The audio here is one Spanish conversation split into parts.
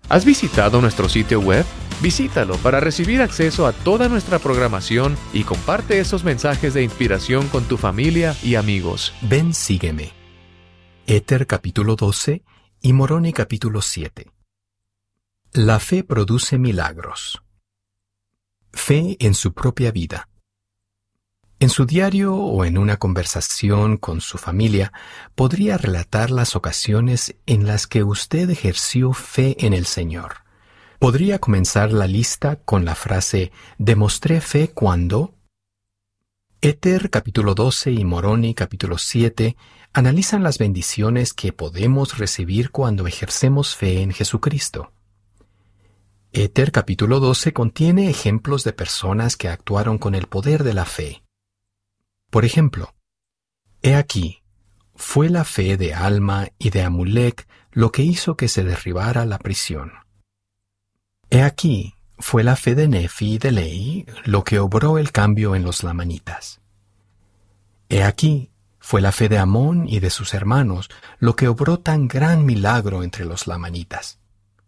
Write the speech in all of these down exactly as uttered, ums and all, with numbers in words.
¿Has visitado nuestro sitio web? Visítalo para recibir acceso a toda nuestra programación y comparte esos mensajes de inspiración con tu familia y amigos. Ven, sígueme. Éter capítulo doce y Moroni capítulo siete. La fe produce milagros. Fe en su propia vida. En su diario o en una conversación con su familia, podría relatar las ocasiones en las que usted ejerció fe en el Señor. Podría comenzar la lista con la frase «Demostré fe cuando». Éter capítulo doce y Moroni capítulo siete analizan las bendiciones que podemos recibir cuando ejercemos fe en Jesucristo. Éter capítulo doce contiene ejemplos de personas que actuaron con el poder de la fe. Por ejemplo, he aquí, fue la fe de Alma y de Amulek lo que hizo que se derribara la prisión. He aquí, fue la fe de Nefi y de Lei lo que obró el cambio en los lamanitas. He aquí, fue la fe de Amón y de sus hermanos lo que obró tan gran milagro entre los lamanitas.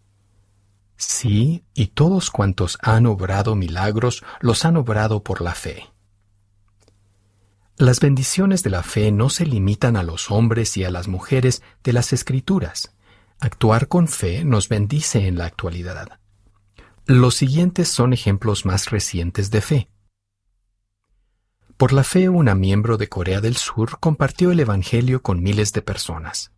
Sí, y todos cuantos han obrado milagros los han obrado por la fe. Las bendiciones de la fe no se limitan a los hombres y a las mujeres de las Escrituras. Actuar con fe nos bendice en la actualidad. Los siguientes son ejemplos más recientes de fe. Por la fe, una miembro de Corea del Sur compartió el Evangelio con miles de personas.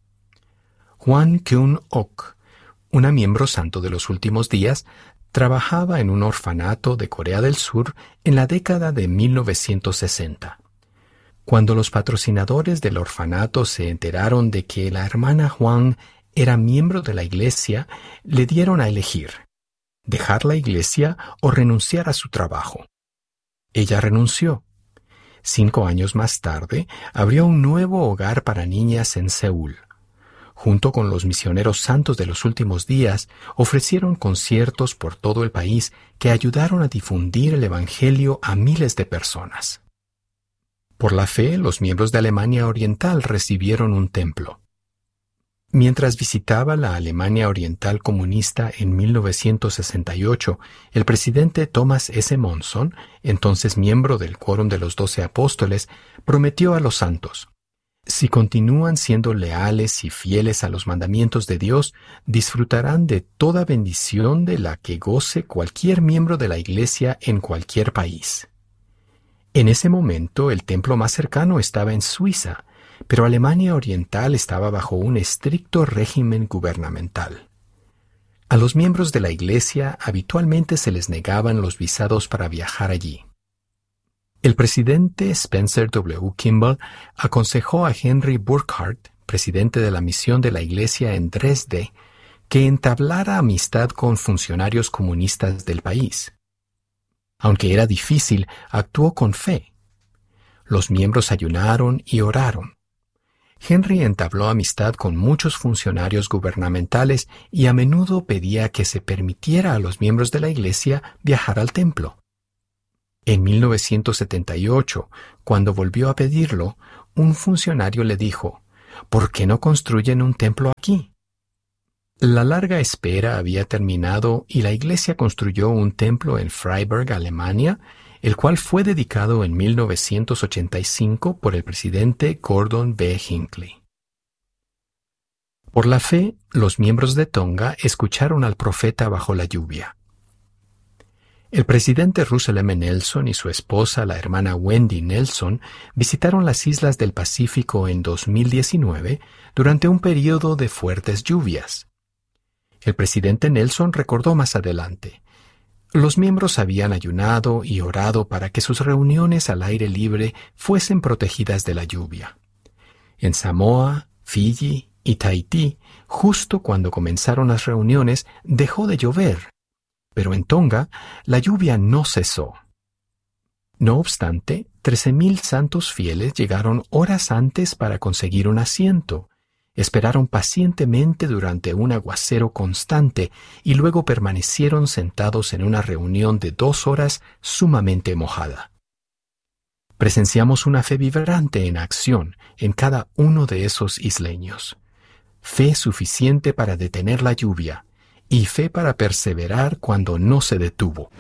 Hwan Kyun-ok, una miembro santo de los últimos días, trabajaba en un orfanato de Corea del Sur en la década de mil novecientos sesenta. Cuando los patrocinadores del orfanato se enteraron de que la hermana Hwan era miembro de la iglesia, le dieron a elegir: dejar la iglesia o renunciar a su trabajo. Ella renunció. Cinco años más tarde, abrió un nuevo hogar para niñas en Seúl. Junto con los misioneros santos de los últimos días, ofrecieron conciertos por todo el país que ayudaron a difundir el Evangelio a miles de personas. Por la fe, los miembros de Alemania Oriental recibieron un templo. Mientras visitaba la Alemania Oriental comunista en mil novecientos sesenta y ocho, el presidente Thomas S. Monson, entonces miembro del Quórum de los Doce Apóstoles, prometió a los santos: si continúan siendo leales y fieles a los mandamientos de Dios, disfrutarán de toda bendición de la que goce cualquier miembro de la Iglesia en cualquier país. En ese momento, el templo más cercano estaba en Suiza, pero Alemania Oriental estaba bajo un estricto régimen gubernamental. A los miembros de la Iglesia habitualmente se les negaban los visados para viajar allí. El presidente Spencer W. Kimball aconsejó a Henry Burkhardt, presidente de la misión de la Iglesia en Dresde, que entablara amistad con funcionarios comunistas del país. Aunque era difícil, actuó con fe. Los miembros ayunaron y oraron. Henry entabló amistad con muchos funcionarios gubernamentales y a menudo pedía que se permitiera a los miembros de la Iglesia viajar al templo. En mil novecientos setenta y ocho, cuando volvió a pedirlo, un funcionario le dijo: ¿por qué no construyen un templo aquí? La larga espera había terminado y la Iglesia construyó un templo en Freiburg, Alemania, el cual fue dedicado en mil novecientos ochenta y cinco por el presidente Gordon B. Hinckley. Por la fe, los miembros de Tonga escucharon al profeta bajo la lluvia. El presidente Russell M. Nelson y su esposa, la hermana Wendy Nelson, visitaron las islas del Pacífico en dos mil diecinueve durante un período de fuertes lluvias. El presidente Nelson recordó más adelante: los miembros habían ayunado y orado para que sus reuniones al aire libre fuesen protegidas de la lluvia. En Samoa, Fiji y Tahití, justo cuando comenzaron las reuniones, dejó de llover, pero en Tonga la lluvia no cesó. No obstante, trece mil santos fieles llegaron horas antes para conseguir un asiento. Esperaron pacientemente durante un aguacero constante y luego permanecieron sentados en una reunión de dos horas sumamente mojada. Presenciamos una fe vibrante en acción en cada uno de esos isleños. Fe suficiente para detener la lluvia y fe para perseverar cuando no se detuvo.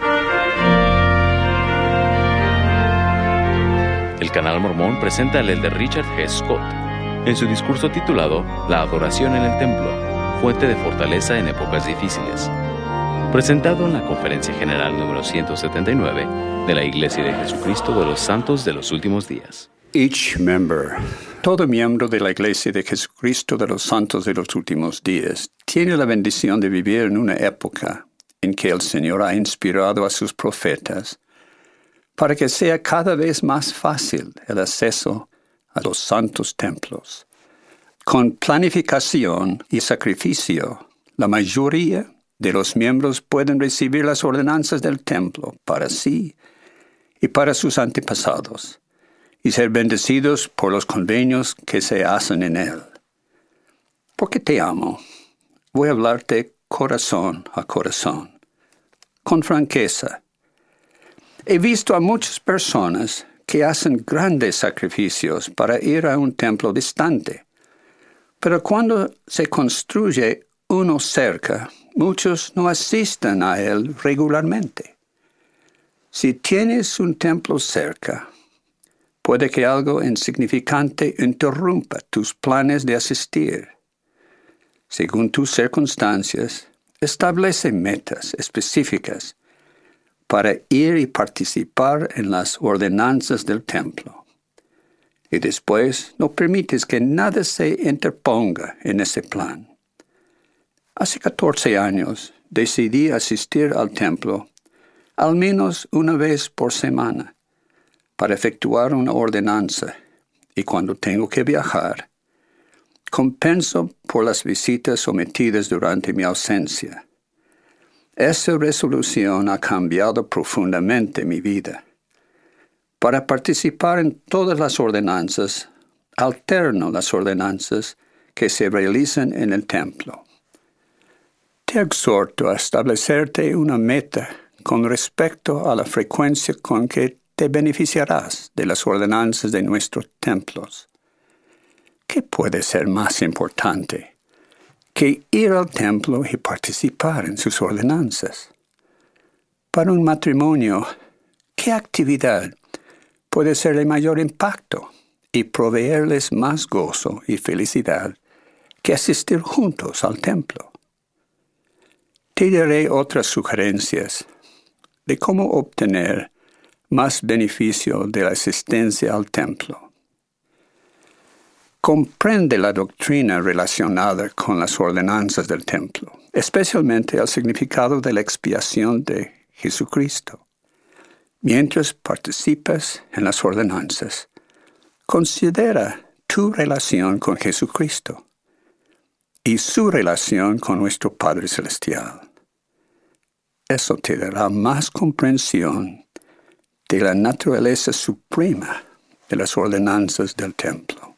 El Canal Mormón presenta al elder Richard G. Scott en su discurso titulado La adoración en el templo, fuente de fortaleza en épocas difíciles, presentado en la Conferencia General número ciento setenta y nueve de la Iglesia de Jesucristo de los Santos de los Últimos Días. Each member, todo miembro de la Iglesia de Jesucristo de los Santos de los Últimos Días, tiene la bendición de vivir en una época en que el Señor ha inspirado a sus profetas para que sea cada vez más fácil el acceso a los santos templos. Con planificación y sacrificio, la mayoría de los miembros pueden recibir las ordenanzas del templo para sí y para sus antepasados, y ser bendecidos por los convenios que se hacen en él. Porque te amo, voy a hablarte corazón a corazón, con franqueza. He visto a muchas personas que hacen grandes sacrificios para ir a un templo distante, pero cuando se construye uno cerca, muchos no asisten a él regularmente. Si tienes un templo cerca, puede que algo insignificante interrumpa tus planes de asistir. Según tus circunstancias, establece metas específicas para ir y participar en las ordenanzas del templo. Y después no permites que nada se interponga en ese plan. Hace catorce años decidí asistir al templo al menos una vez por semana para efectuar una ordenanza, y cuando tengo que viajar, compenso por las visitas omitidas durante mi ausencia. Esa resolución ha cambiado profundamente mi vida. Para participar en todas las ordenanzas, alterno las ordenanzas que se realizan en el templo. Te exhorto a establecerte una meta con respecto a la frecuencia con que te beneficiarás de las ordenanzas de nuestros templos. ¿Qué puede ser más importante que ir al templo y participar en sus ordenanzas? Para un matrimonio, ¿qué actividad puede ser de mayor impacto y proveerles más gozo y felicidad que asistir juntos al templo? Te daré otras sugerencias de cómo obtener más beneficio de la asistencia al templo. Comprende la doctrina relacionada con las ordenanzas del templo, especialmente el significado de la expiación de Jesucristo. Mientras participas en las ordenanzas, considera tu relación con Jesucristo y su relación con nuestro Padre Celestial. Eso te dará más comprensión de la naturaleza suprema de las ordenanzas del templo.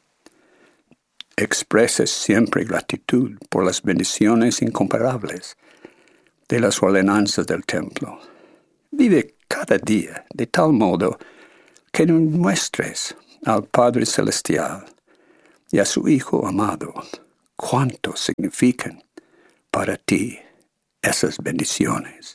Expresa siempre gratitud por las bendiciones incomparables de las ordenanzas del templo. Vive cada día de tal modo que muestres al Padre Celestial y a su Hijo amado cuánto significan para ti esas bendiciones.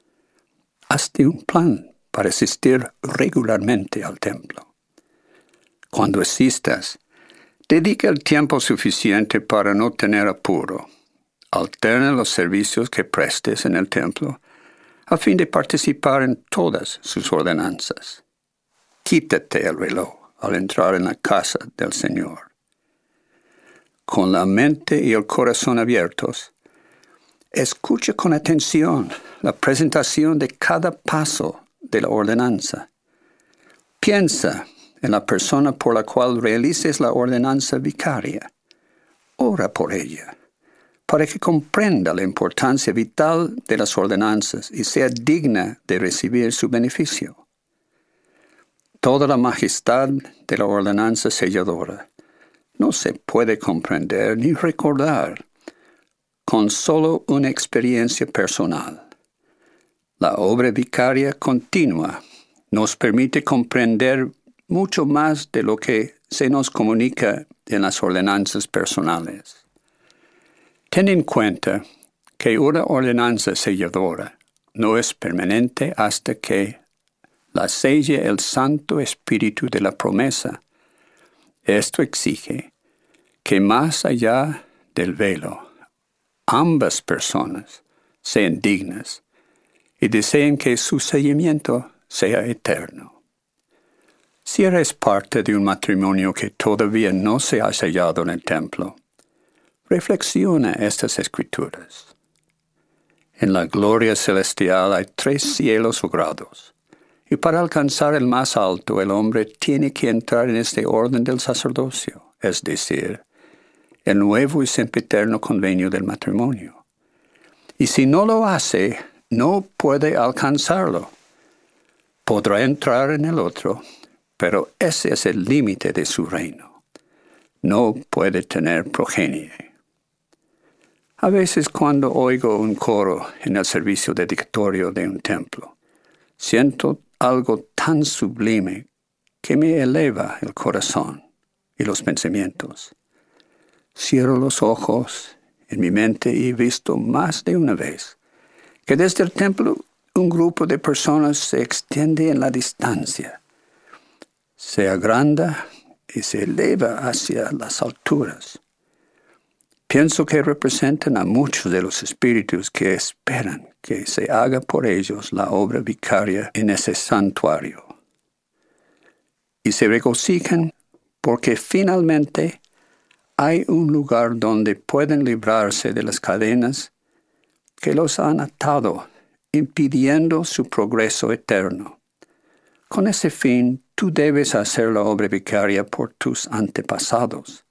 Hazte un plan para asistir regularmente al templo. Cuando asistas, dedica el tiempo suficiente para no tener apuro. Alterna los servicios que prestes en el templo a fin de participar en todas sus ordenanzas. Quítate el reloj al entrar en la casa del Señor. Con la mente y el corazón abiertos, escucha con atención la presentación de cada paso de la ordenanza. Piensa en la persona por la cual realices la ordenanza vicaria. Ora por ella, para que comprenda la importancia vital de las ordenanzas y sea digna de recibir su beneficio. Toda la majestad de la ordenanza selladora no se puede comprender ni recordar con solo una experiencia personal. La obra vicaria continua nos permite comprender mucho más de lo que se nos comunica en las ordenanzas personales. Ten en cuenta que una ordenanza selladora no es permanente hasta que la selle el Santo Espíritu de la promesa. Esto exige que más allá del velo, ambas personas sean dignas y deseen que su seguimiento sea eterno. Si eres parte de un matrimonio que todavía no se ha sellado en el templo, reflexiona estas escrituras. En la gloria celestial hay tres cielos o grados, y para alcanzar el más alto el hombre tiene que entrar en este orden del sacerdocio, es decir, el nuevo y sempiterno convenio del matrimonio. Y si no lo hace, no puede alcanzarlo. Podrá entrar en el otro, pero ese es el límite de su reino. No puede tener progenie. A veces cuando oigo un coro en el servicio dedicatorio de un templo, siento algo tan sublime que me eleva el corazón y los pensamientos. Cierro los ojos en mi mente y he visto más de una vez que desde el templo un grupo de personas se extiende en la distancia, se agranda y se eleva hacia las alturas. Pienso que representan a muchos de los espíritus que esperan que se haga por ellos la obra vicaria en ese santuario. Y se regocijan porque finalmente hay un lugar donde pueden librarse de las cadenas que los han atado, impidiendo su progreso eterno. Con ese fin, tú debes hacer la obra vicaria por tus antepasados.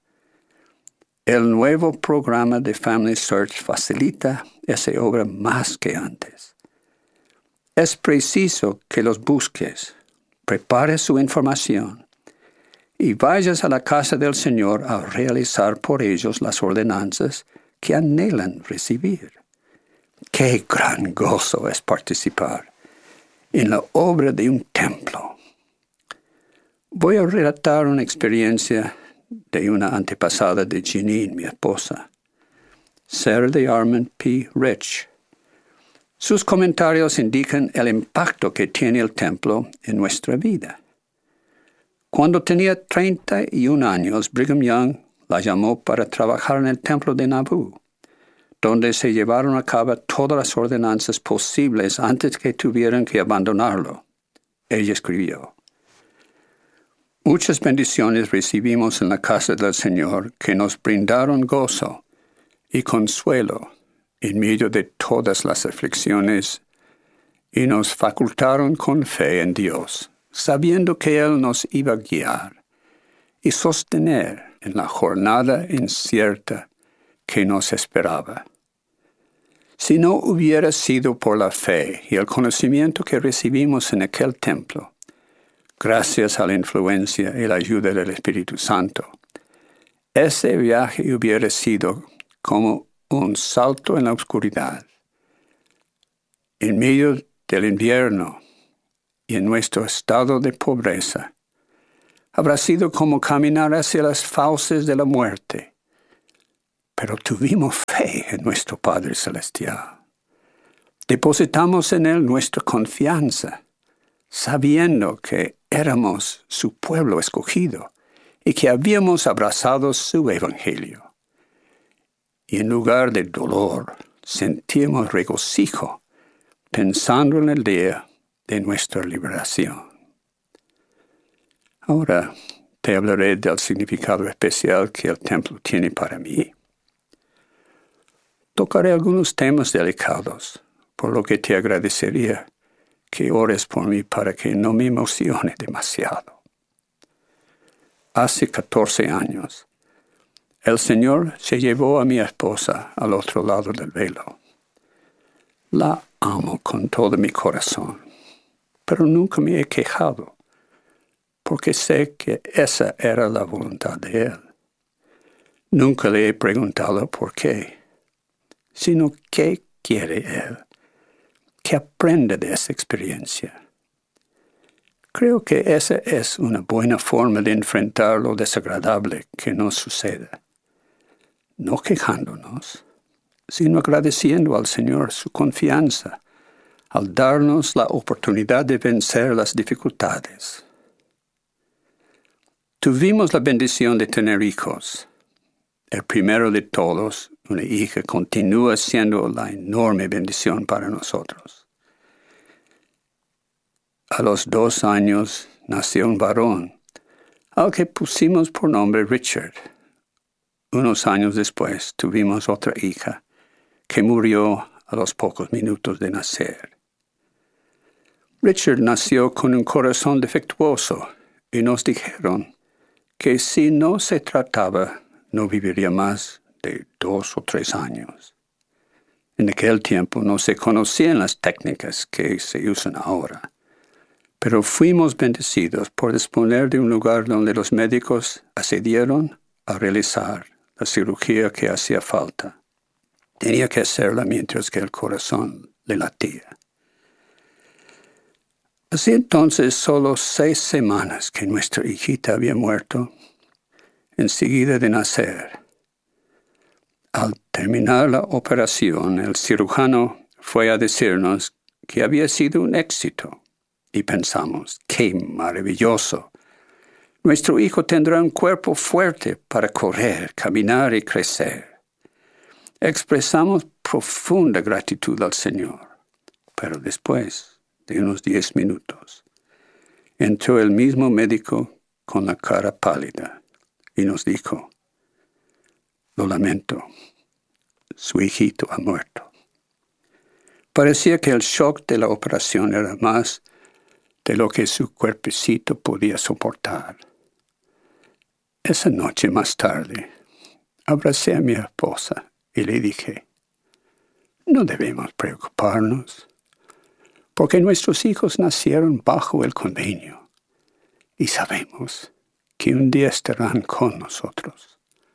El nuevo programa de Family Search facilita esa obra más que antes. Es preciso que los busques, prepares su información y vayas a la casa del Señor a realizar por ellos las ordenanzas que anhelan recibir. ¡Qué gran gozo es participar en la obra de un templo! Voy a relatar una experiencia de una antepasada de Janine, mi esposa, Sarah de Armand P. Rich. Sus comentarios indican el impacto que tiene el templo en nuestra vida. Cuando tenía treinta y un años, Brigham Young la llamó para trabajar en el templo de Nauvoo, donde se llevaron a cabo todas las ordenanzas posibles antes que tuvieran que abandonarlo. Ella escribió: muchas bendiciones recibimos en la casa del Señor que nos brindaron gozo y consuelo en medio de todas las aflicciones y nos facultaron con fe en Dios, sabiendo que Él nos iba a guiar y sostener en la jornada incierta que nos esperaba. Si no hubiera sido por la fe y el conocimiento que recibimos en aquel templo, gracias a la influencia y la ayuda del Espíritu Santo, ese viaje hubiera sido como un salto en la oscuridad. En medio del invierno y en nuestro estado de pobreza, habrá sido como caminar hacia las fauces de la muerte. Pero tuvimos fe en nuestro Padre Celestial. Depositamos en Él nuestra confianza, sabiendo que éramos su pueblo escogido y que habíamos abrazado su evangelio. Y en lugar de dolor, sentimos regocijo pensando en el día de nuestra liberación. Ahora te hablaré del significado especial que el templo tiene para mí. Tocaré algunos temas delicados, por lo que te agradecería que ores por mí para que no me emocione demasiado. Hace catorce años, el Señor se llevó a mi esposa al otro lado del velo. La amo con todo mi corazón, pero nunca me he quejado, porque sé que esa era la voluntad de Él. Nunca le he preguntado por qué, sino qué quiere Él, que aprenda de esa experiencia. Creo que esa es una buena forma de enfrentar lo desagradable que nos suceda. No quejándonos, sino agradeciendo al Señor su confianza al darnos la oportunidad de vencer las dificultades. Tuvimos la bendición de tener hijos. El primero de todos, una hija, continúa siendo la enorme bendición para nosotros. A los dos años nació un varón, al que pusimos por nombre Richard. Unos años después tuvimos otra hija, que murió a los pocos minutos de nacer. Richard nació con un corazón defectuoso y nos dijeron que si no se trataba, no viviría más de dos o tres años. En aquel tiempo no se conocían las técnicas que se usan ahora, pero fuimos bendecidos por disponer de un lugar donde los médicos accedieron a realizar la cirugía que hacía falta. Tenía que hacerla mientras que el corazón le latía. Así entonces, solo seis semanas que nuestra hijita había muerto, enseguida de nacer. Al terminar la operación, el cirujano fue a decirnos que había sido un éxito. Y pensamos, ¡qué maravilloso! Nuestro hijo tendrá un cuerpo fuerte para correr, caminar y crecer. Expresamos profunda gratitud al Señor, pero después de unos diez minutos, entró el mismo médico con la cara pálida y nos dijo, lo lamento, su hijito ha muerto. Parecía que el shock de la operación era más de lo que su cuerpecito podía soportar. Esa noche más tarde, abracé a mi esposa y le dije, no debemos preocuparnos, porque nuestros hijos nacieron bajo el convenio y sabemos que un día estarán con nosotros.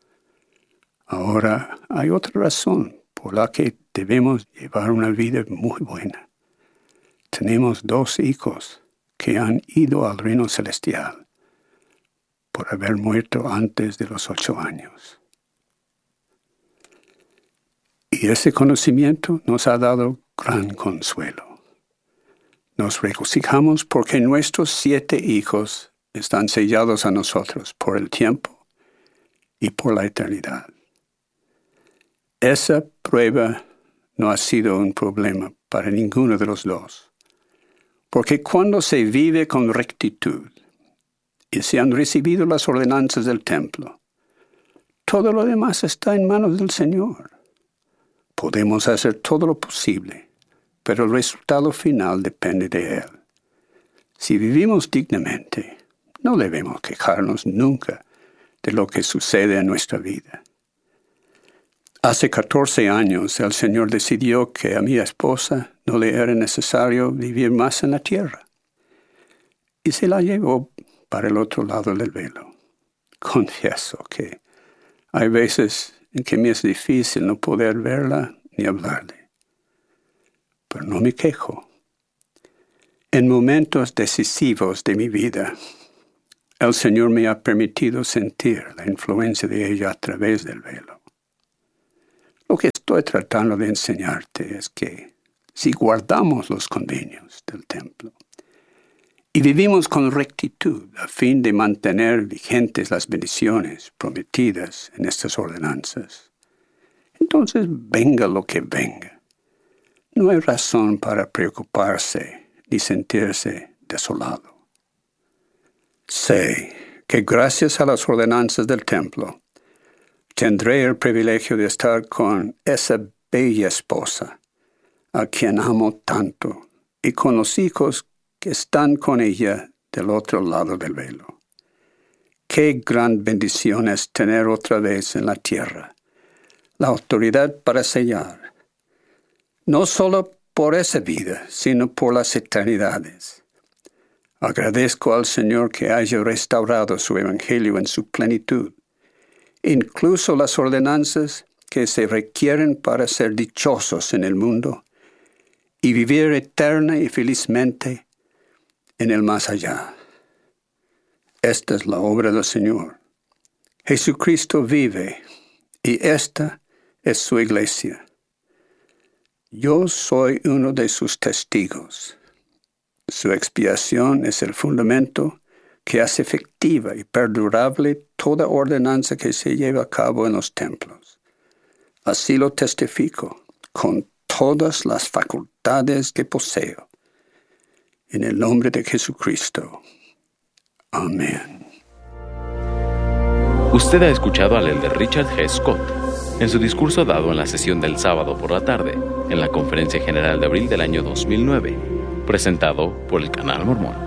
Ahora hay otra razón por la que debemos llevar una vida muy buena. Tenemos dos hijos que han ido al reino celestial por haber muerto antes de los ocho años. Y ese conocimiento nos ha dado gran consuelo. Nos regocijamos porque nuestros siete hijos están sellados a nosotros por el tiempo y por la eternidad. Esa prueba no ha sido un problema para ninguno de los dos, porque cuando se vive con rectitud y se han recibido las ordenanzas del templo, todo lo demás está en manos del Señor. Podemos hacer todo lo posible, pero el resultado final depende de Él. Si vivimos dignamente, no debemos quejarnos nunca de lo que sucede en nuestra vida. Hace catorce años el Señor decidió que a mi esposa no le era necesario vivir más en la tierra, y se la llevó para el otro lado del velo. Confieso que hay veces en que me es difícil no poder verla ni hablarle. Pero no me quejo. En momentos decisivos de mi vida, el Señor me ha permitido sentir la influencia de ella a través del velo. Lo que estoy tratando de enseñarte es que si guardamos los convenios del templo y vivimos con rectitud a fin de mantener vigentes las bendiciones prometidas en estas ordenanzas, entonces venga lo que venga, no hay razón para preocuparse ni sentirse desolado. Sé que gracias a las ordenanzas del templo, tendré el privilegio de estar con esa bella esposa, a quien amo tanto, y con los hijos que están con ella del otro lado del velo. Qué gran bendición es tener otra vez en la tierra la autoridad para sellar, no solo por esa vida, sino por las eternidades. Agradezco al Señor que haya restaurado su evangelio en su plenitud, incluso las ordenanzas que se requieren para ser dichosos en el mundo y vivir eterna y felizmente en el más allá. Esta es la obra del Señor. Jesucristo vive y esta es su iglesia, Yo soy uno de sus testigos. Su expiación es el fundamento que hace efectiva y perdurable toda ordenanza que se lleva a cabo en los templos. Así lo testifico con todas las facultades que poseo. En el nombre de Jesucristo. Amén. Usted ha escuchado al elder Richard G. Scott en su discurso dado en la sesión del sábado por la tarde en la Conferencia General de abril del año dos mil nueve, presentado por el Canal Mormón.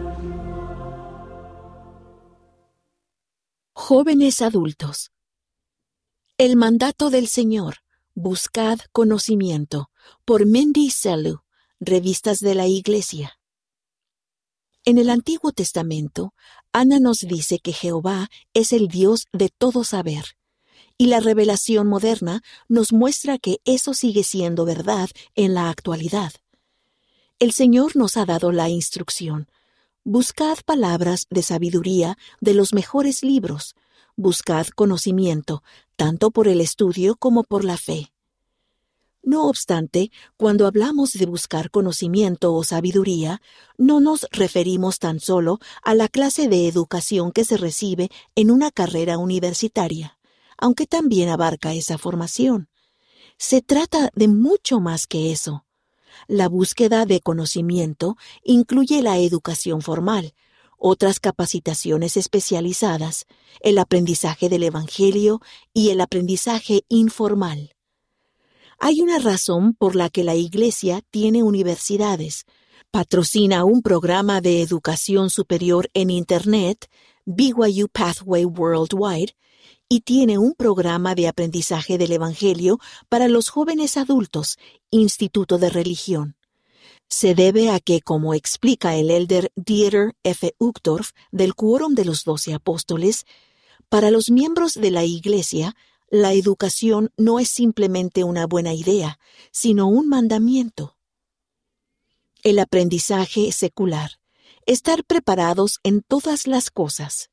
Jóvenes adultos. El mandato del Señor, buscad conocimiento, por Mindy Selou, Revistas de la Iglesia. En el Antiguo Testamento, Ana nos dice que Jehová es el Dios de todo saber, y la revelación moderna nos muestra que eso sigue siendo verdad en la actualidad. El Señor nos ha dado la instrucción: buscad palabras de sabiduría de los mejores libros, buscad conocimiento, tanto por el estudio como por la fe. No obstante, cuando hablamos de buscar conocimiento o sabiduría, no nos referimos tan solo a la clase de educación que se recibe en una carrera universitaria, aunque también abarca esa formación. Se trata de mucho más que eso. La búsqueda de conocimiento incluye la educación formal, otras capacitaciones especializadas, el aprendizaje del Evangelio y el aprendizaje informal. Hay una razón por la que la Iglesia tiene universidades, patrocina un programa de educación superior en Internet, B Y U Pathway Worldwide, y tiene un programa de aprendizaje del Evangelio para los jóvenes adultos, Instituto de Religión. Se debe a que, como explica el elder Dieter F. Uchtdorf del Quórum de los Doce Apóstoles, para los miembros de la Iglesia, la educación no es simplemente una buena idea, sino un mandamiento. El aprendizaje secular. Estar preparados en todas las cosas.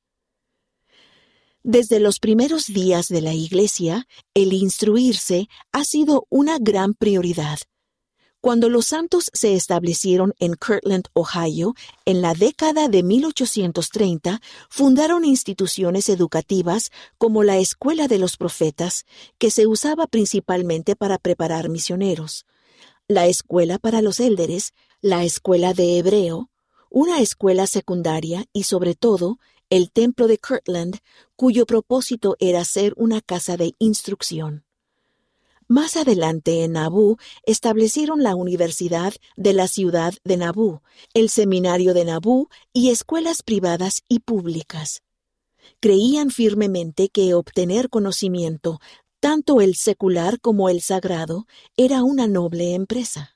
Desde los primeros días de la Iglesia, el instruirse ha sido una gran prioridad. Cuando los santos se establecieron en Kirtland, Ohio, en la década de mil ochocientos treinta, fundaron instituciones educativas como la Escuela de los Profetas, que se usaba principalmente para preparar misioneros, la Escuela para los Élderes, la Escuela de Hebreo, una escuela secundaria y, sobre todo, el Templo de Kirtland, cuyo propósito era ser una casa de instrucción. Más adelante en Nauvoo establecieron la Universidad de la ciudad de Nauvoo, el Seminario de Nauvoo y escuelas privadas y públicas. Creían firmemente que obtener conocimiento, tanto el secular como el sagrado, era una noble empresa.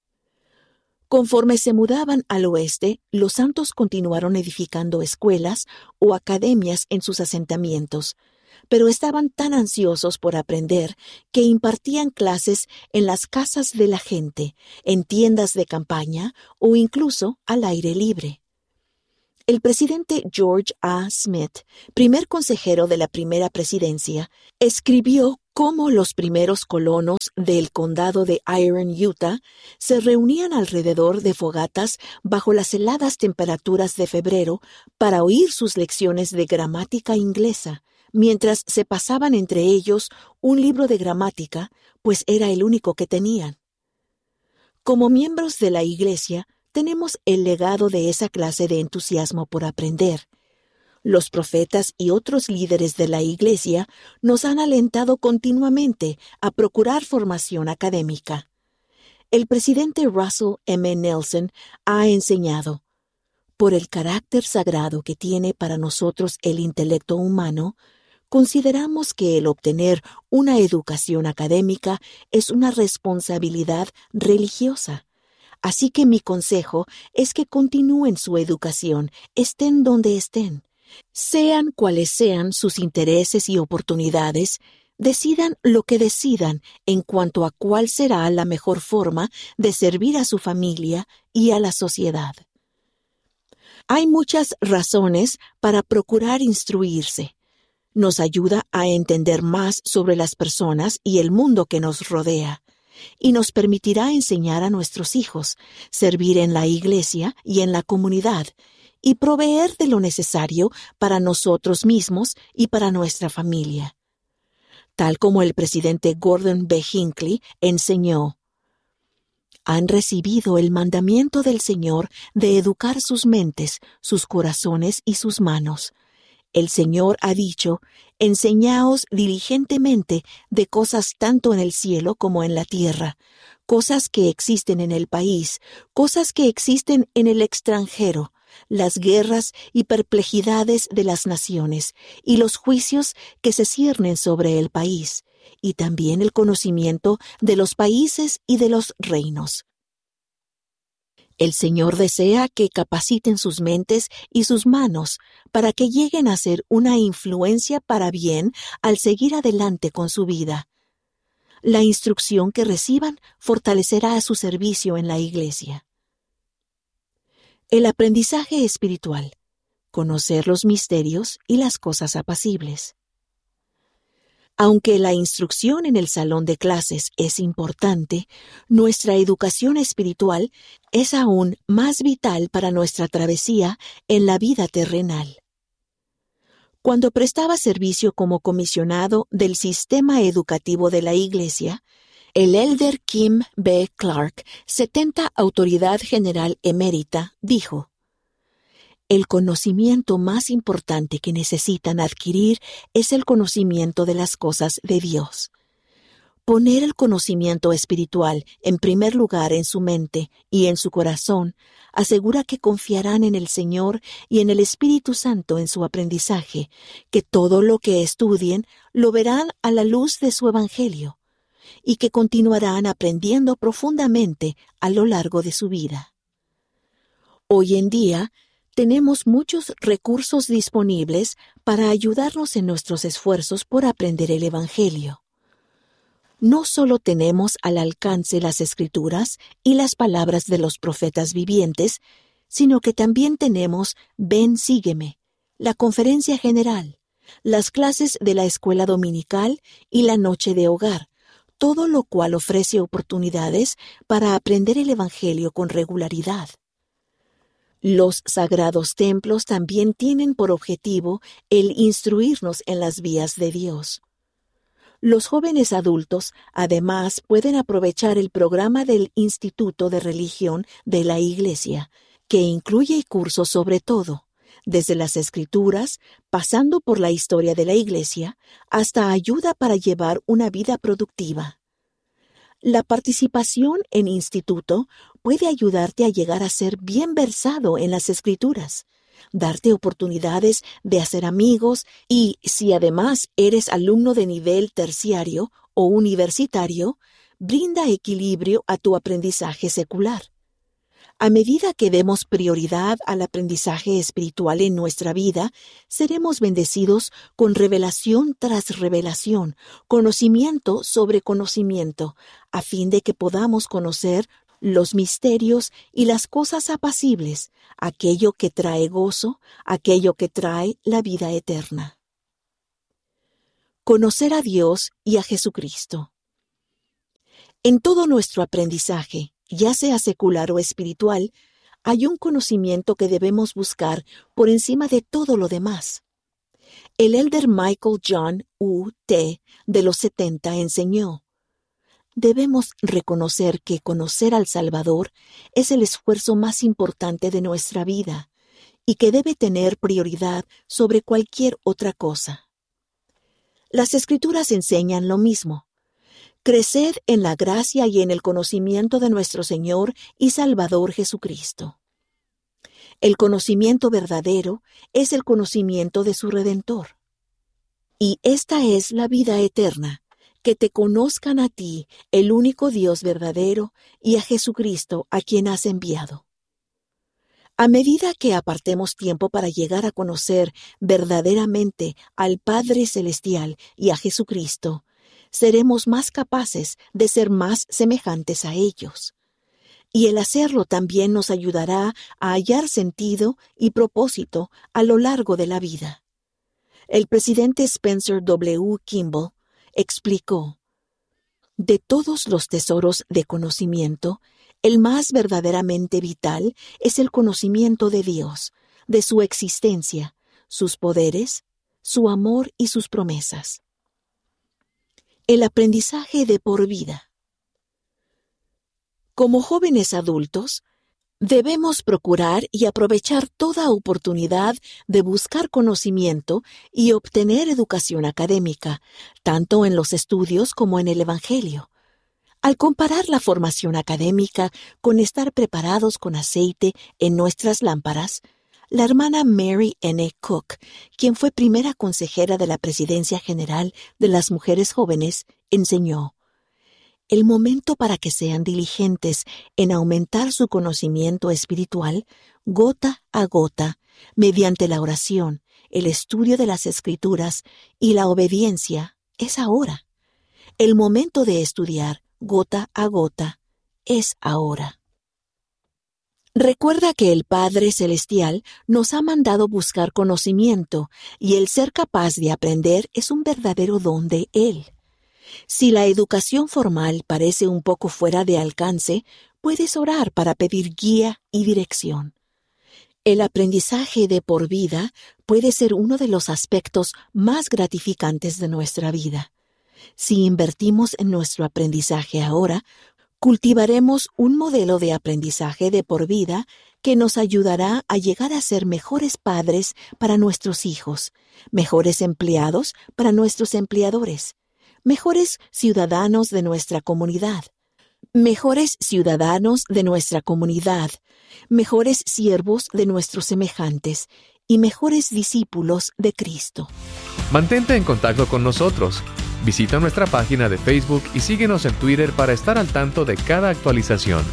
Conforme se mudaban al oeste, los santos continuaron edificando escuelas o academias en sus asentamientos, pero estaban tan ansiosos por aprender que impartían clases en las casas de la gente, en tiendas de campaña o incluso al aire libre. El presidente George A. Smith, primer consejero de la primera presidencia, escribió cómo los primeros colonos del condado de Iron, Utah, se reunían alrededor de fogatas bajo las heladas temperaturas de febrero para oír sus lecciones de gramática inglesa, mientras se pasaban entre ellos un libro de gramática, pues era el único que tenían. Como miembros de la Iglesia, tenemos el legado de esa clase de entusiasmo por aprender. Los profetas y otros líderes de la Iglesia nos han alentado continuamente a procurar formación académica. El presidente Russell M. Nelson ha enseñado: por el carácter sagrado que tiene para nosotros el intelecto humano, consideramos que el obtener una educación académica es una responsabilidad religiosa. Así que mi consejo es que continúen su educación, estén donde estén. Sean cuales sean sus intereses y oportunidades, decidan lo que decidan en cuanto a cuál será la mejor forma de servir a su familia y a la sociedad. Hay muchas razones para procurar instruirse. Nos ayuda a entender más sobre las personas y el mundo que nos rodea. y nos permitirá enseñar a nuestros hijos, servir en la iglesia y en la comunidad, y proveer de lo necesario para nosotros mismos y para nuestra familia. Tal como el presidente Gordon B. Hinckley enseñó, han recibido el mandamiento del Señor de educar sus mentes, sus corazones y sus manos. El Señor ha dicho, enseñaos diligentemente de cosas tanto en el cielo como en la tierra, cosas que existen en el país, cosas que existen en el extranjero, las guerras y perplejidades de las naciones, y los juicios que se ciernen sobre el país, y también el conocimiento de los países y de los reinos. El Señor desea que capaciten sus mentes y sus manos para que lleguen a ser una influencia para bien al seguir adelante con su vida. La instrucción que reciban fortalecerá su servicio en la iglesia. El aprendizaje espiritual, conocer los misterios y las cosas apacibles. Aunque la instrucción en el salón de clases es importante, nuestra educación espiritual es aún más vital para nuestra travesía en la vida terrenal. Cuando prestaba servicio como comisionado del sistema educativo de la Iglesia, el elder Kim B. Clark, setenta Autoridad General Emérita, dijo: el conocimiento más importante que necesitan adquirir es el conocimiento de las cosas de Dios. Poner el conocimiento espiritual en primer lugar en su mente y en su corazón asegura que confiarán en el Señor y en el Espíritu Santo en su aprendizaje, que todo lo que estudien lo verán a la luz de su Evangelio, y que continuarán aprendiendo profundamente a lo largo de su vida. Hoy en día, tenemos muchos recursos disponibles para ayudarnos en nuestros esfuerzos por aprender el Evangelio. No solo tenemos al alcance las Escrituras y las palabras de los profetas vivientes, sino que también tenemos Ven, sígueme, la conferencia general, las clases de la escuela dominical y la noche de hogar, todo lo cual ofrece oportunidades para aprender el Evangelio con regularidad. Los sagrados templos también tienen por objetivo el instruirnos en las vías de Dios. Los jóvenes adultos, además, pueden aprovechar el programa del Instituto de Religión de la Iglesia, que incluye cursos sobre todo, desde las Escrituras, pasando por la historia de la Iglesia, hasta ayuda para llevar una vida productiva. La participación en instituto puede ayudarte a llegar a ser bien versado en las Escrituras, darte oportunidades de hacer amigos y, si además eres alumno de nivel terciario o universitario, brinda equilibrio a tu aprendizaje secular. A medida que demos prioridad al aprendizaje espiritual en nuestra vida, seremos bendecidos con revelación tras revelación, conocimiento sobre conocimiento, a fin de que podamos conocer los misterios y las cosas apacibles, aquello que trae gozo, aquello que trae la vida eterna. Conocer a Dios y a Jesucristo. En todo nuestro aprendizaje, ya sea secular o espiritual, hay un conocimiento que debemos buscar por encima de todo lo demás. El elder Michael John U. T. de los setenta enseñó: debemos reconocer que conocer al Salvador es el esfuerzo más importante de nuestra vida y que debe tener prioridad sobre cualquier otra cosa. Las Escrituras enseñan lo mismo. Creced en la gracia y en el conocimiento de nuestro Señor y Salvador Jesucristo. El conocimiento verdadero es el conocimiento de su Redentor. Y esta es la vida eterna, que te conozcan a ti, el único Dios verdadero, y a Jesucristo, a quien has enviado. A medida que apartemos tiempo para llegar a conocer verdaderamente al Padre Celestial y a Jesucristo, seremos más capaces de ser más semejantes a ellos. Y el hacerlo también nos ayudará a hallar sentido y propósito a lo largo de la vida. El presidente Spencer W. Kimball explicó: De todos los tesoros de conocimiento, el más verdaderamente vital es el conocimiento de Dios, de su existencia, sus poderes, su amor y sus promesas. El aprendizaje de por vida. Como jóvenes adultos, debemos procurar y aprovechar toda oportunidad de buscar conocimiento y obtener educación académica, tanto en los estudios como en el Evangelio. Al comparar la formación académica con estar preparados con aceite en nuestras lámparas, la hermana Mary N. Cook, quien fue primera consejera de la Presidencia General de las Mujeres Jóvenes, enseñó: el momento para que sean diligentes en aumentar su conocimiento espiritual, gota a gota, mediante la oración, el estudio de las Escrituras y la obediencia, es ahora. El momento de estudiar, gota a gota, es ahora. Recuerda que el Padre Celestial nos ha mandado buscar conocimiento, y el ser capaz de aprender es un verdadero don de Él. Si la educación formal parece un poco fuera de alcance, puedes orar para pedir guía y dirección. El aprendizaje de por vida puede ser uno de los aspectos más gratificantes de nuestra vida. Si invertimos en nuestro aprendizaje ahora, cultivaremos un modelo de aprendizaje de por vida que nos ayudará a llegar a ser mejores padres para nuestros hijos, mejores empleados para nuestros empleadores, mejores ciudadanos de nuestra comunidad, mejores ciudadanos de nuestra comunidad, mejores siervos de nuestros semejantes y mejores discípulos de Cristo. Mantente en contacto con nosotros. Visita nuestra página de Facebook y síguenos en Twitter para estar al tanto de cada actualización.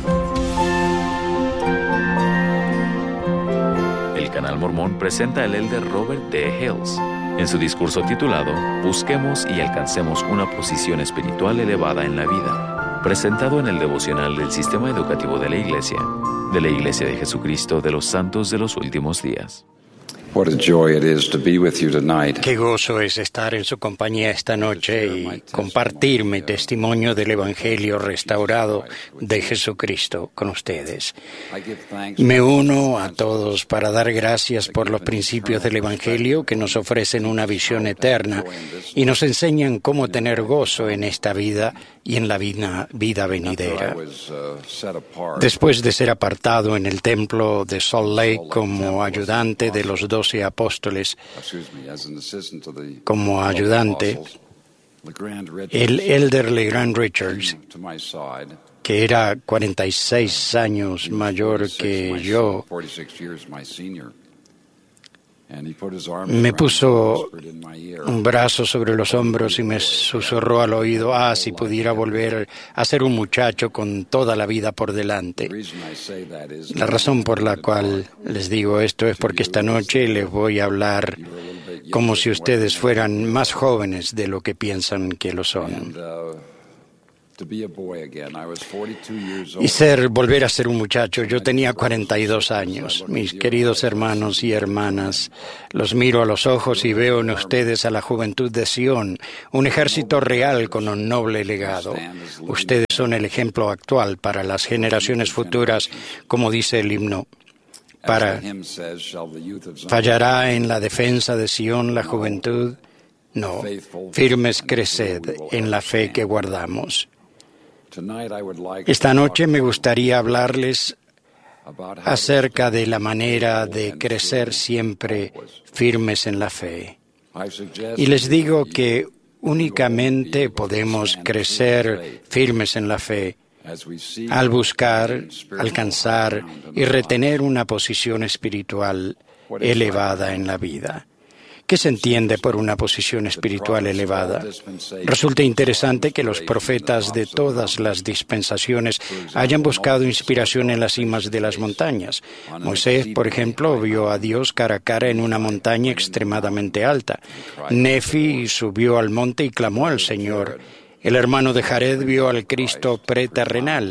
El Canal Mormón presenta al elder Robert D. Hales en su discurso titulado Busquemos y alcancemos una posición espiritual elevada en la vida, presentado en el devocional del Sistema Educativo de la Iglesia, de la Iglesia de Jesucristo de los Santos de los Últimos Días. What a joy it is to be with you tonight. Qué gozo es estar en su compañía esta noche y compartir mi testimonio del Evangelio restaurado de Jesucristo con ustedes. Me uno a todos para dar gracias por los principios del Evangelio que nos ofrecen una visión eterna y nos enseñan cómo tener gozo en esta vida y en la vida, vida venidera. Después de ser apartado en el templo de Salt Lake como ayudante de los doce apóstoles, como ayudante, el elder LeGrand Richards, que era cuarenta y seis años mayor que yo, me puso un brazo sobre los hombros y me susurró al oído: ah, si pudiera volver a ser un muchacho con toda la vida por delante. La razón por la cual les digo esto es porque esta noche les voy a hablar como si ustedes fueran más jóvenes de lo que piensan que lo son. Y ser, volver a ser un muchacho. Yo tenía cuarenta y dos años. Mis queridos hermanos y hermanas, los miro a los ojos y veo en ustedes a la juventud de Sion, un ejército real con un noble legado. Ustedes son el ejemplo actual para las generaciones futuras, como dice el himno. Para, ¿fallará en la defensa de Sion la juventud? No, firmes creced en la fe que guardamos. Esta noche me gustaría hablarles acerca de la manera de crecer siempre firmes en la fe. Y les digo que únicamente podemos crecer firmes en la fe al buscar, alcanzar y retener una posición espiritual elevada en la vida. ¿Qué se entiende por una posición espiritual elevada? Resulta interesante que los profetas de todas las dispensaciones hayan buscado inspiración en las cimas de las montañas. Moisés, por ejemplo, vio a Dios cara a cara en una montaña extremadamente alta. Nefi subió al monte y clamó al Señor. El hermano de Jared vio al Cristo preterrenal.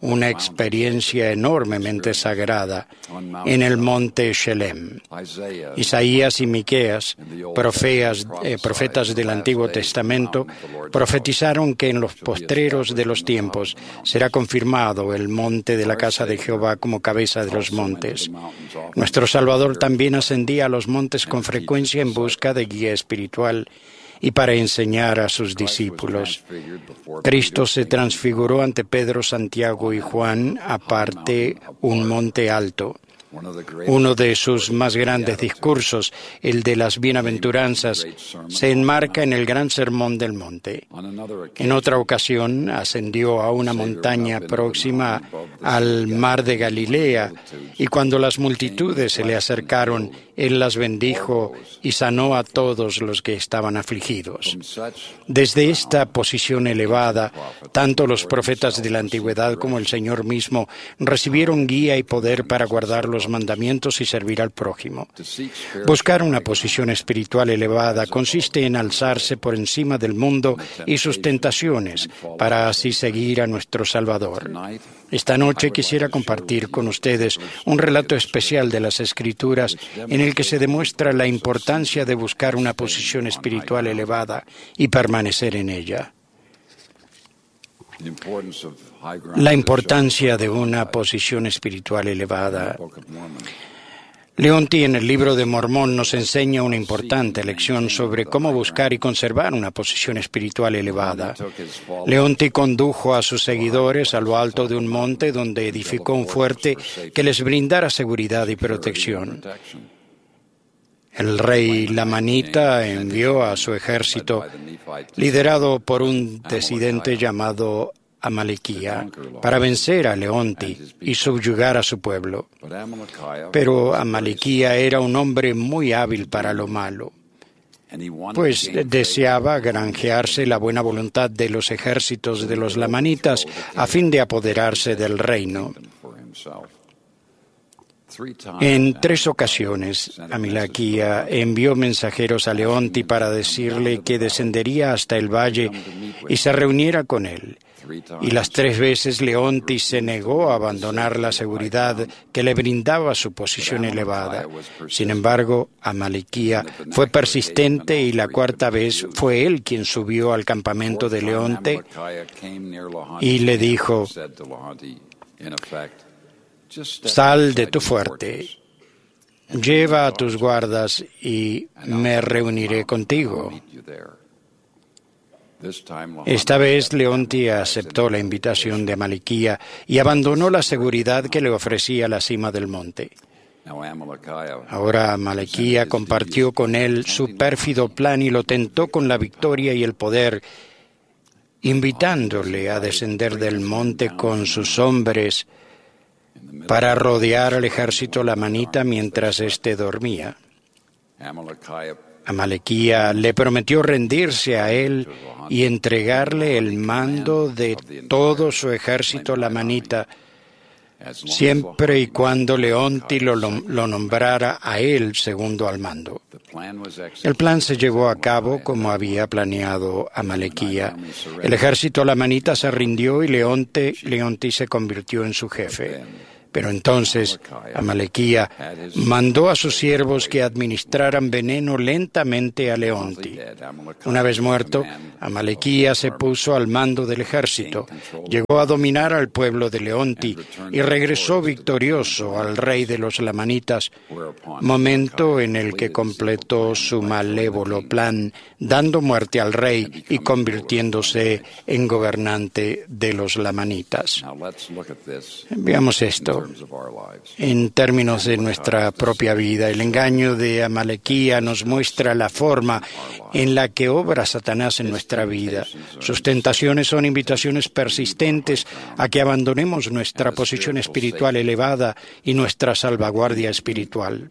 una experiencia enormemente sagrada en el monte Shelem. Isaías y Miqueas, profeas, eh, profetas del Antiguo Testamento, profetizaron que en los postreros de los tiempos será confirmado el monte de la casa de Jehová como cabeza de los montes. Nuestro Salvador también ascendía a los montes con frecuencia en busca de guía espiritual y para enseñar a sus discípulos. Cristo se transfiguró ante Pedro, Santiago y Juan, aparte un monte alto. Uno de sus más grandes discursos, el de las bienaventuranzas, se enmarca en el gran sermón del monte. En otra ocasión, ascendió a una montaña próxima al mar de Galilea, y cuando las multitudes se le acercaron, él las bendijo y sanó a todos los que estaban afligidos. Desde esta posición elevada, tanto los profetas de la antigüedad como el Señor mismo recibieron guía y poder para guardar los mandamientos y servir al prójimo. Buscar una posición espiritual elevada consiste en alzarse por encima del mundo y sus tentaciones para así seguir a nuestro Salvador. Esta noche quisiera compartir con ustedes un relato especial de las Escrituras en el que se demuestra la importancia de buscar una posición espiritual elevada y permanecer en ella. La importancia de una posición espiritual elevada. Leonti en el libro de Mormón nos enseña una importante lección sobre cómo buscar y conservar una posición espiritual elevada. Leonti condujo a sus seguidores a lo alto de un monte donde edificó un fuerte que les brindara seguridad y protección. El rey Lamanita envió a su ejército, liderado por un disidente llamado Amalequía, para vencer a Leonti y subyugar a su pueblo. Pero Amalequía era un hombre muy hábil para lo malo, pues deseaba granjearse la buena voluntad de los ejércitos de los lamanitas a fin de apoderarse del reino. En tres ocasiones, Amalequía envió mensajeros a Leonti para decirle que descendería hasta el valle y se reuniera con él. Y las tres veces Leonti se negó a abandonar la seguridad que le brindaba su posición elevada. Sin embargo, Amalequía fue persistente y la cuarta vez fue él quien subió al campamento de Leonti y le dijo: «Sal de tu fuerte, lleva a tus guardas y me reuniré contigo». Esta vez Leonti aceptó la invitación de Amalequía y abandonó la seguridad que le ofrecía la cima del monte. Ahora Amalequía compartió con él su pérfido plan y lo tentó con la victoria y el poder, invitándole a descender del monte con sus hombres para rodear al ejército lamanita mientras éste dormía. Amalequía le prometió rendirse a él y entregarle el mando de todo su ejército lamanita, siempre y cuando Leonti lo, lo nombrara a él segundo al mando. El plan se llevó a cabo como había planeado Amalequía. El ejército lamanita se rindió y Leonti, Leonti se convirtió en su jefe. Pero entonces Amalequía mandó a sus siervos que administraran veneno lentamente a Leonti. Una vez muerto, Amalequía se puso al mando del ejército, llegó a dominar al pueblo de Leonti y regresó victorioso al rey de los lamanitas, momento en el que completó su malévolo plan, dando muerte al rey y convirtiéndose en gobernante de los lamanitas. Veamos esto en términos de nuestra propia vida. El engaño de Amalequía nos muestra la forma en la que obra Satanás en nuestra vida. Sus tentaciones son invitaciones persistentes a que abandonemos nuestra posición espiritual elevada y nuestra salvaguardia espiritual.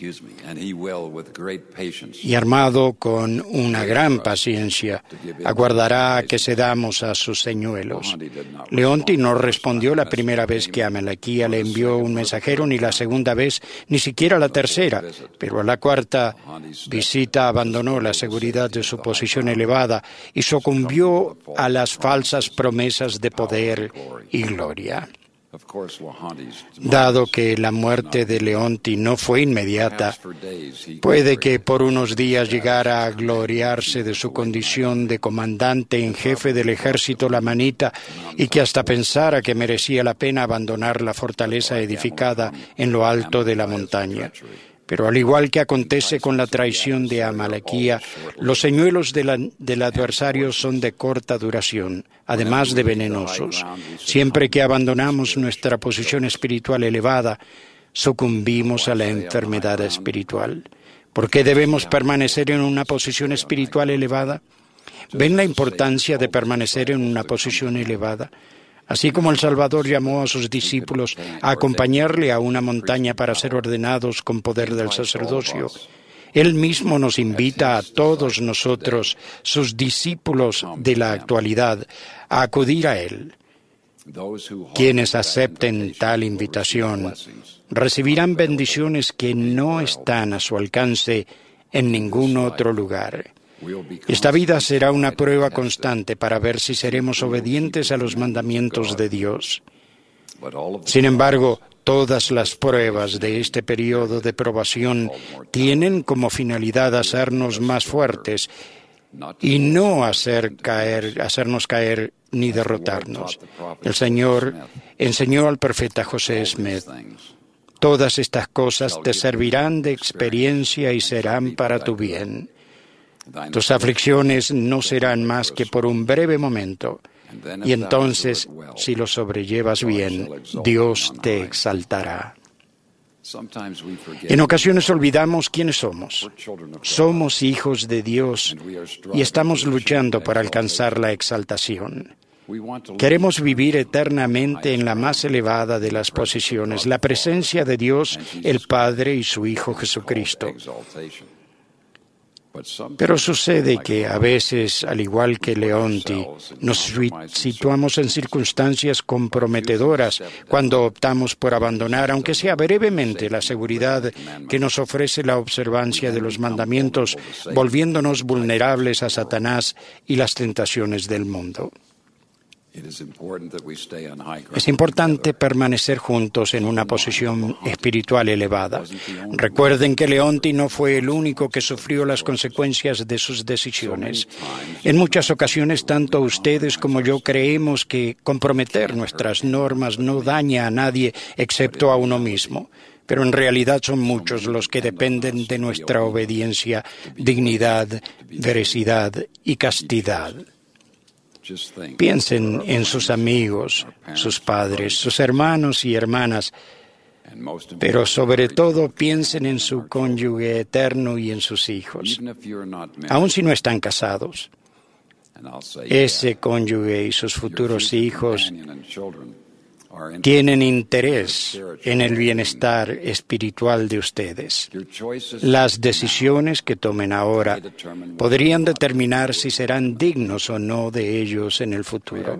Y armado con una gran paciencia, aguardará a que cedamos a sus señuelos. Leonti no respondió la primera vez que Amalequía le envió un mensajero, ni la segunda vez, ni siquiera la tercera, pero a la cuarta visita abandonó la seguridad de su posición elevada y sucumbió a las falsas promesas de poder y gloria. Dado que la muerte de Leonti no fue inmediata, puede que por unos días llegara a gloriarse de su condición de comandante en jefe del ejército lamanita y que hasta pensara que merecía la pena abandonar la fortaleza edificada en lo alto de la montaña. Pero al igual que acontece con la traición de Amalequía, los señuelos de la, del adversario son de corta duración, además de venenosos. Siempre que abandonamos nuestra posición espiritual elevada, sucumbimos a la enfermedad espiritual. ¿Por qué debemos permanecer en una posición espiritual elevada? ¿Ven la importancia de permanecer en una posición elevada? Así como el Salvador llamó a sus discípulos a acompañarle a una montaña para ser ordenados con poder del sacerdocio, Él mismo nos invita a todos nosotros, sus discípulos de la actualidad, a acudir a Él. Quienes acepten tal invitación recibirán bendiciones que no están a su alcance en ningún otro lugar. Esta vida será una prueba constante para ver si seremos obedientes a los mandamientos de Dios. Sin embargo, todas las pruebas de este periodo de probación tienen como finalidad hacernos más fuertes y no hacer caer, hacernos caer ni derrotarnos. El Señor enseñó al profeta José Smith: todas estas cosas te servirán de experiencia y serán para tu bien. Tus aflicciones no serán más que por un breve momento, y entonces, si lo sobrellevas bien, Dios te exaltará. En ocasiones olvidamos quiénes somos. Somos hijos de Dios y estamos luchando para alcanzar la exaltación. Queremos vivir eternamente en la más elevada de las posiciones, la presencia de Dios, el Padre y su Hijo Jesucristo. Pero sucede que a veces, al igual que Leonti, nos situamos en circunstancias comprometedoras cuando optamos por abandonar, aunque sea brevemente, la seguridad que nos ofrece la observancia de los mandamientos, volviéndonos vulnerables a Satanás y las tentaciones del mundo. Es importante permanecer juntos en una posición espiritual elevada. Recuerden que Leonti no fue el único que sufrió las consecuencias de sus decisiones. En muchas ocasiones, tanto ustedes como yo creemos que comprometer nuestras normas no daña a nadie excepto a uno mismo. Pero en realidad son muchos los que dependen de nuestra obediencia, dignidad, veracidad y castidad. Piensen en sus amigos, sus padres, sus hermanos y hermanas, pero sobre todo piensen en su cónyuge eterno y en sus hijos, aun si no están casados. Ese cónyuge y sus futuros hijos tienen interés en el bienestar espiritual de ustedes. Las decisiones que tomen ahora podrían determinar si serán dignos o no de ellos en el futuro.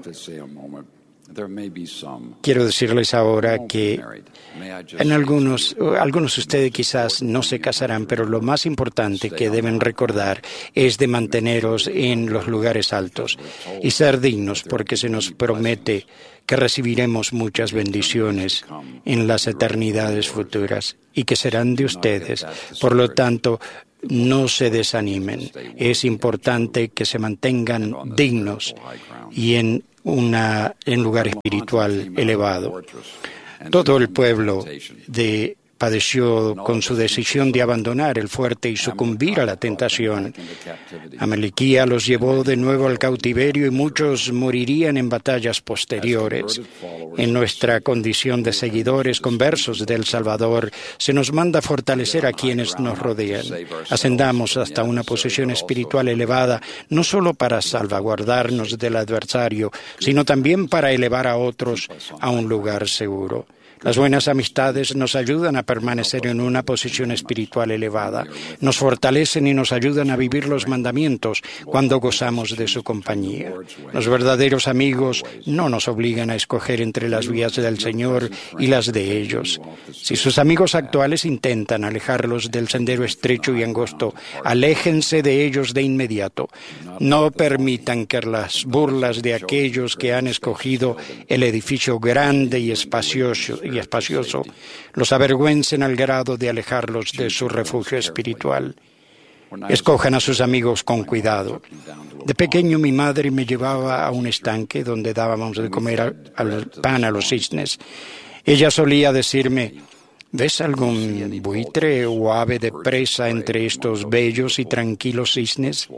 Quiero decirles ahora que en algunos, algunos de ustedes quizás no se casarán, pero lo más importante que deben recordar es de manteneros en los lugares altos y ser dignos, porque se nos promete que recibiremos muchas bendiciones en las eternidades futuras y que serán de ustedes. Por lo tanto, no se desanimen. Es importante que se mantengan dignos y en una en lugar espiritual elevado. Todo el pueblo de padeció con su decisión de abandonar el fuerte y sucumbir a la tentación. Amalequía los llevó de nuevo al cautiverio y muchos morirían en batallas posteriores. En nuestra condición de seguidores conversos del Salvador, se nos manda fortalecer a quienes nos rodean. Ascendamos hasta una posición espiritual elevada, no solo para salvaguardarnos del adversario, sino también para elevar a otros a un lugar seguro. Las buenas amistades nos ayudan a permanecer en una posición espiritual elevada, nos fortalecen y nos ayudan a vivir los mandamientos cuando gozamos de su compañía. Los verdaderos amigos no nos obligan a escoger entre las vías del Señor y las de ellos. Si sus amigos actuales intentan alejarlos del sendero estrecho y angosto, aléjense de ellos de inmediato. No permitan que las burlas de aquellos que han escogido el edificio grande y espacioso, y espacioso los avergüencen al grado de alejarlos de su refugio espiritual. Escojan a sus amigos con cuidado. De pequeño mi madre me llevaba a un estanque donde dábamos de comer al pan a los cisnes. Ella solía decirme: ¿ves algún buitre o ave de presa entre estos bellos y tranquilos cisnes?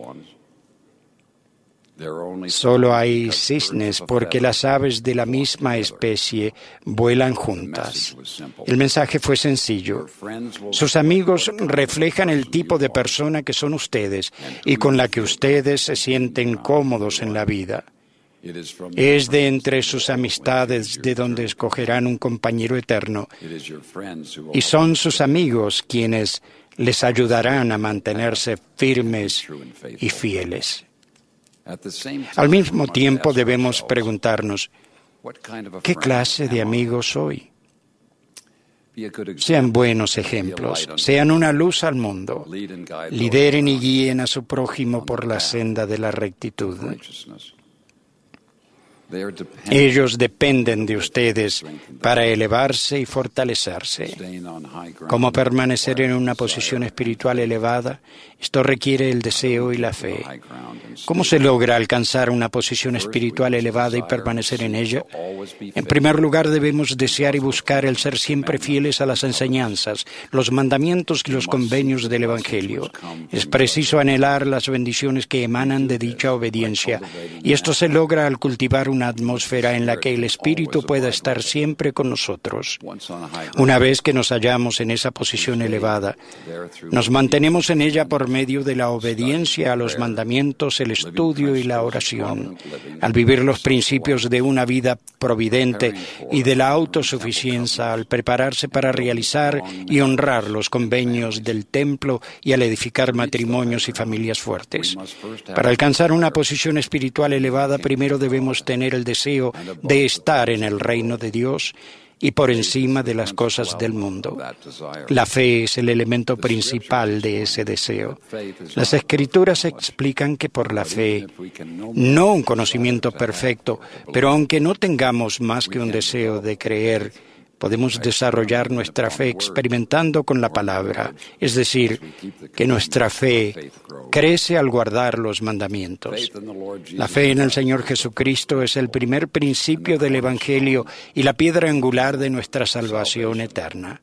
Solo hay cisnes porque las aves de la misma especie vuelan juntas. El mensaje fue sencillo. Sus amigos reflejan el tipo de persona que son ustedes y con la que ustedes se sienten cómodos en la vida. Es de entre sus amistades de donde escogerán un compañero eterno, y son sus amigos quienes les ayudarán a mantenerse firmes y fieles. Al mismo tiempo debemos preguntarnos, ¿qué clase de amigos soy? Sean buenos ejemplos, sean una luz al mundo, lideren y guíen a su prójimo por la senda de la rectitud. Ellos dependen de ustedes para elevarse y fortalecerse. ¿Cómo permanecer en una posición espiritual elevada? Esto requiere el deseo y la fe. ¿Cómo se logra alcanzar una posición espiritual elevada y permanecer en ella? En primer lugar, debemos desear y buscar el ser siempre fieles a las enseñanzas, los mandamientos y los convenios del Evangelio. Es preciso anhelar las bendiciones que emanan de dicha obediencia, y esto se logra al cultivar una atmósfera en la que el Espíritu pueda estar siempre con nosotros. Una vez que nos hallamos en esa posición elevada, nos mantenemos en ella por medio de la obediencia a los mandamientos, el estudio y la oración. Al vivir los principios de una vida providente y de la autosuficiencia, al prepararse para realizar y honrar los convenios del templo y al edificar matrimonios y familias fuertes. Para alcanzar una posición espiritual elevada, primero debemos tener el deseo de estar en el reino de Dios y por encima de las cosas del mundo. La fe es el elemento principal de ese deseo. Las Escrituras explican que por la fe, no un conocimiento perfecto, pero aunque no tengamos más que un deseo de creer, podemos desarrollar nuestra fe experimentando con la palabra, es decir, que nuestra fe crece al guardar los mandamientos. La fe en el Señor Jesucristo es el primer principio del Evangelio y la piedra angular de nuestra salvación eterna.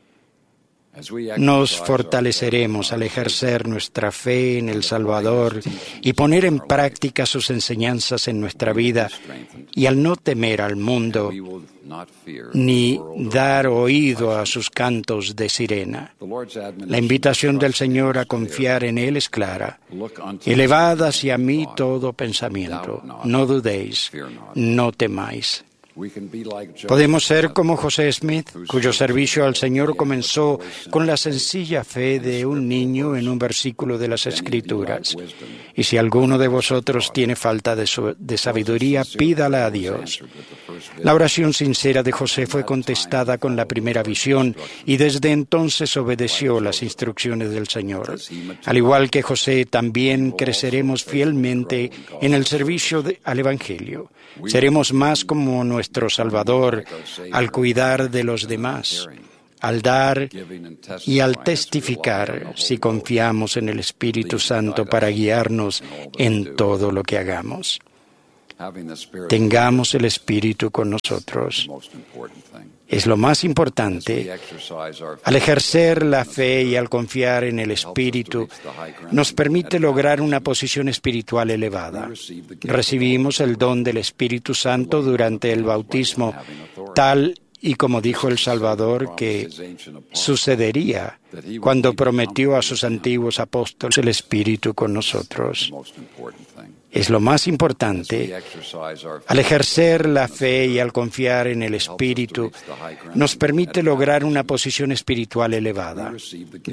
Nos fortaleceremos al ejercer nuestra fe en el Salvador y poner en práctica sus enseñanzas en nuestra vida, y al no temer al mundo ni dar oído a sus cantos de sirena. La invitación del Señor a confiar en Él es clara. Elevad hacia mí todo pensamiento. No dudéis, no temáis. Podemos ser como José Smith, cuyo servicio al Señor comenzó con la sencilla fe de un niño en un versículo de las Escrituras. Y si alguno de vosotros tiene falta de, su, de sabiduría, pídala a Dios. La oración sincera de José fue contestada con la primera visión y desde entonces obedeció las instrucciones del Señor. Al igual que José, también creceremos fielmente en el servicio de, al Evangelio. Seremos más como nuestro Salvador al cuidar de los demás, al dar y al testificar, si confiamos en el Espíritu Santo para guiarnos en todo lo que hagamos. Tengamos el Espíritu con nosotros. Es lo más importante. Al ejercer la fe y al confiar en el Espíritu, nos permite lograr una posición espiritual elevada. Recibimos el don del Espíritu Santo durante el bautismo, tal y como dijo el Salvador que sucedería cuando prometió a sus antiguos apóstoles el Espíritu con nosotros. Es lo más importante. Al ejercer la fe y al confiar en el Espíritu, nos permite lograr una posición espiritual elevada.